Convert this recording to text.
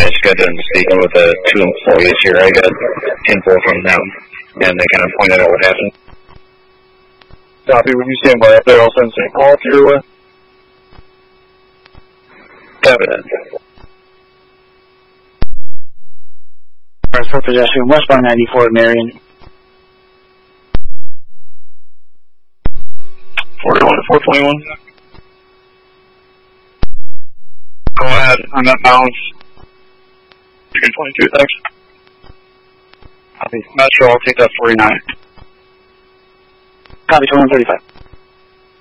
just got done speaking with the 2 employees here. I got info from them, and they kind of pointed out what happened. Copy. When you stand by up there, I'll send St. Paul to your way. Copy that. For possession, westbound 94 Marion. 41 to 421. Go ahead. I'm at bounds. You can 22, thanks. Copy. Metro, I'll take that 49. Copy, 2135.